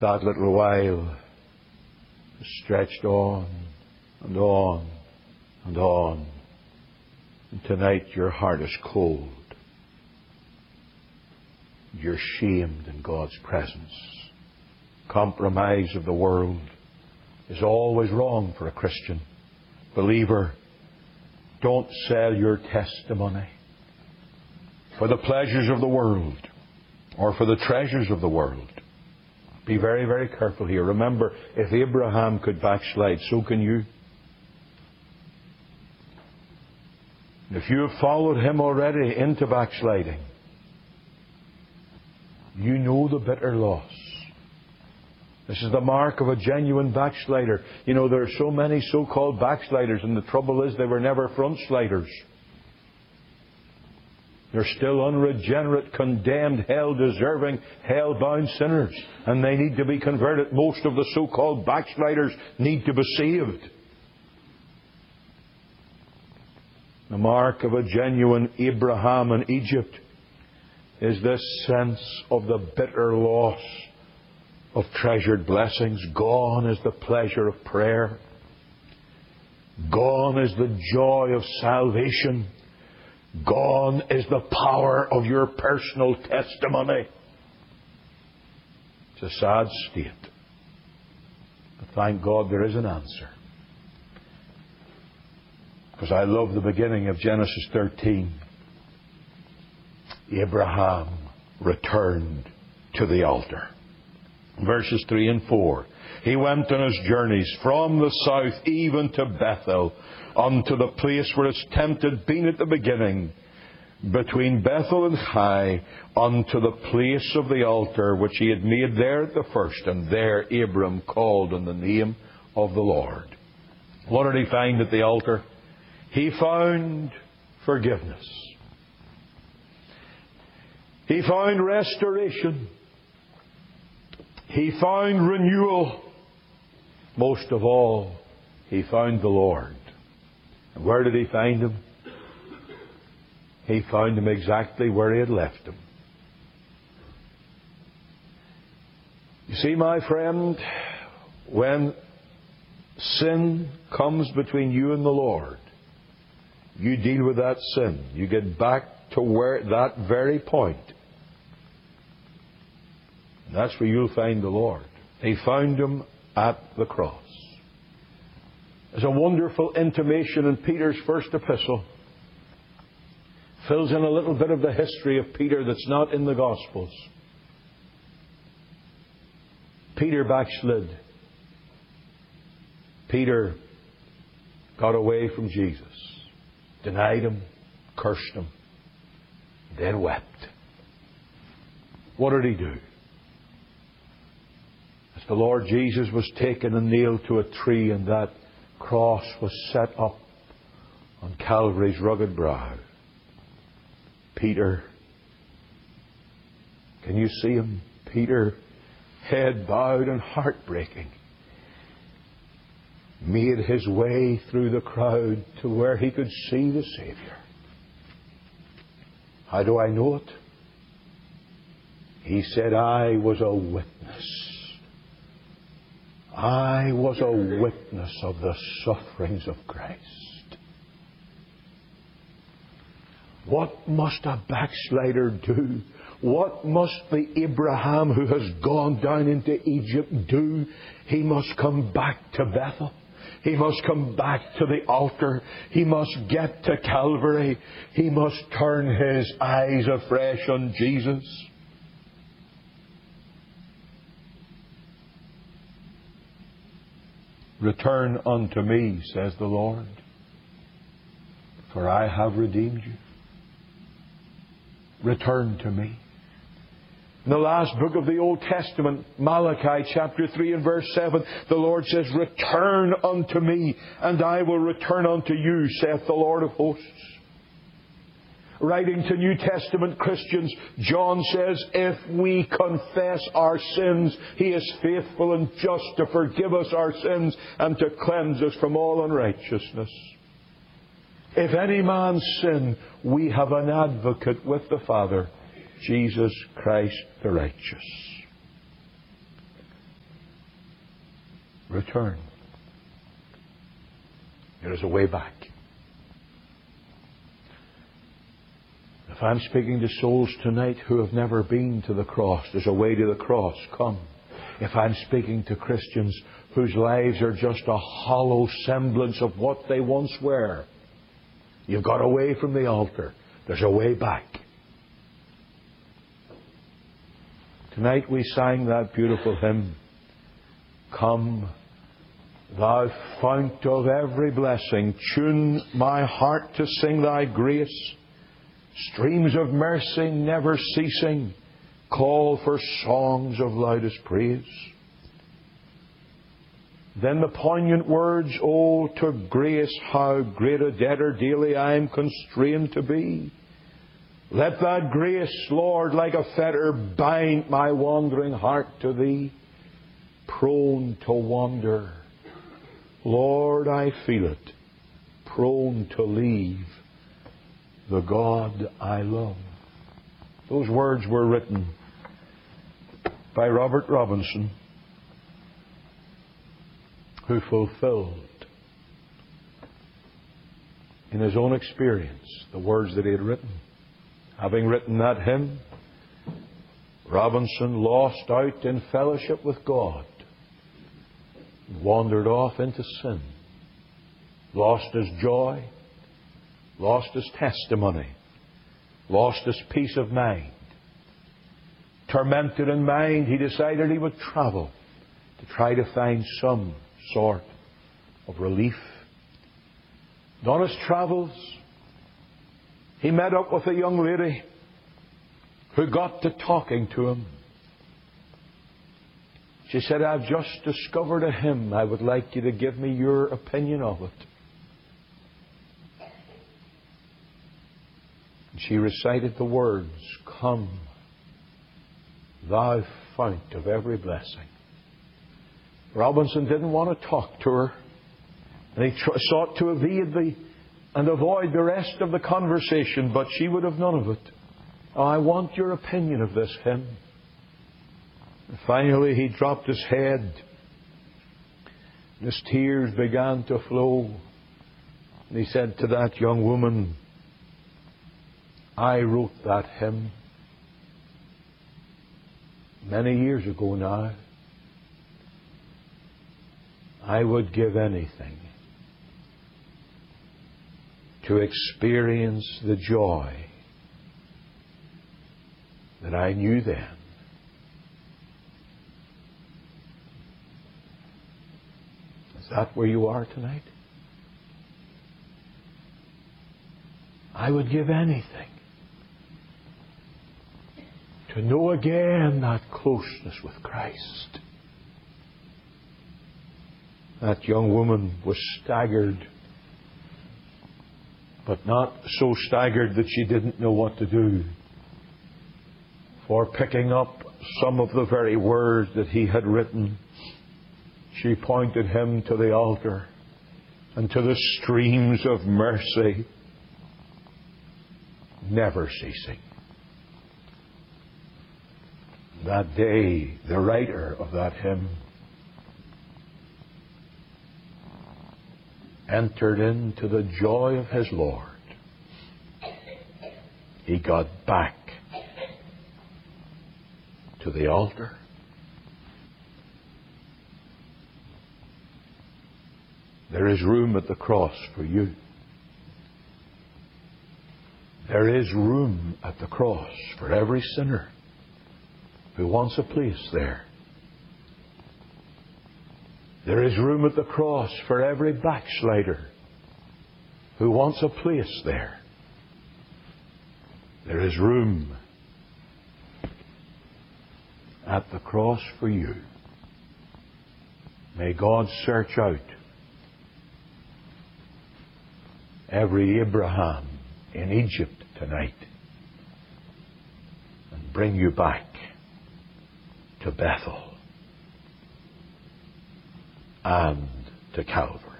That little while is stretched on and on and on. And tonight your heart is cold. You're shamed in God's presence. Compromise of the world is always wrong for a Christian. Believer, don't sell your testimony for the pleasures of the world or for the treasures of the world. Be very, very careful here. Remember, if Abraham could backslide, so can you. If you have followed him already into backsliding, you know the bitter loss. This is the mark of a genuine backslider. You know, there are so many so-called backsliders, and the trouble is they were never front sliders. They're still unregenerate, condemned, hell-deserving, hell-bound sinners. And they need to be converted. Most of the so-called backsliders need to be saved. The mark of a genuine Abraham in Egypt is this sense of the bitter loss of treasured blessings. Gone is the pleasure of prayer. Gone is the joy of salvation. Gone is the power of your personal testimony. It's a sad state. But thank God there is an answer. Because I love the beginning of Genesis 13. Abraham returned to the altar. Verses 3 and 4. He went on his journeys from the south even to Bethel, unto the place where his tent had been at the beginning, between Bethel and Hai, unto the place of the altar which he had made there at the first. And there Abram called on the name of the Lord. What did he find at the altar? He found forgiveness. He found restoration. He found renewal. Most of all, he found the Lord. And where did he find Him? He found Him exactly where he had left Him. You see, my friend, when sin comes between you and the Lord, you deal with that sin. You get back to where that very point. And that's where you'll find the Lord. He found Him at the cross. There's a wonderful intimation in Peter's first epistle. Fills in a little bit of the history of Peter that's not in the Gospels. Peter backslid. Peter got away from Jesus. Denied Him. Cursed Him. Then wept. What did he do? As the Lord Jesus was taken and nailed to a tree, and that cross was set up on Calvary's rugged brow, Peter, can you see him? Peter, head bowed and heartbreaking, made his way through the crowd to where he could see the Savior. How do I know it? He said, I was a witness. I was a witness of the sufferings of Christ. What must a backslider do? What must the Abraham who has gone down into Egypt do? He must come back to Bethel. He must come back to the altar. He must get to Calvary. He must turn his eyes afresh on Jesus. Return unto me, says the Lord, for I have redeemed you. Return to me. In the last book of the Old Testament, Malachi chapter 3 and verse 7, the Lord says, return unto me, and I will return unto you, saith the Lord of hosts. Writing to New Testament Christians, John says, if we confess our sins, He is faithful and just to forgive us our sins and to cleanse us from all unrighteousness. If any man sin, we have an advocate with the Father, Jesus Christ the righteous. Return. There is a way back. If I'm speaking to souls tonight who have never been to the cross, there's a way to the cross. Come. If I'm speaking to Christians whose lives are just a hollow semblance of what they once were, you've got away from the altar. There's a way back. Tonight we sang that beautiful hymn, Come, Thou fount of every blessing, tune my heart to sing Thy grace. Streams of mercy never ceasing, call for songs of loudest praise. Then the poignant words, Oh, to grace, how great a debtor daily I am constrained to be. Let that grace, Lord, like a fetter bind my wandering heart to Thee. Prone to wander, Lord, I feel it, prone to leave the God I love. Those words were written by Robert Robinson, who fulfilled in his own experience the words that he had written. Having written that hymn, Robinson lost out in fellowship with God, wandered off into sin, lost his joy, lost his testimony, lost his peace of mind. Tormented in mind, he decided he would travel to try to find some sort of relief. And on his travels, he met up with a young lady who got to talking to him. She said, I've just discovered a hymn. I would like you to give me your opinion of it. And she recited the words, Come, Thou fount of every blessing. Robinson didn't want to talk to her. And he sought to evade and avoid the rest of the conversation, but she would have none of it. Oh, I want your opinion of this hymn. And finally, he dropped his head. And his tears began to flow. And he said to that young woman, I wrote that hymn many years ago now. I would give anything to experience the joy that I knew then. Is that where you are tonight? I would give anything to know again that closeness with Christ. That young woman was staggered, but not so staggered that she didn't know what to do. For picking up some of the very words that he had written, she pointed him to the altar and to the streams of mercy never ceasing. That day, the writer of that hymn entered into the joy of his Lord. He got back to the altar. There is room at the cross for you. There is room at the cross for every sinner who wants a place there. There is room at the cross for every backslider who wants a place there. There is room at the cross for you. May God search out every Abraham in Egypt tonight and bring you back to Bethel and to Calvary.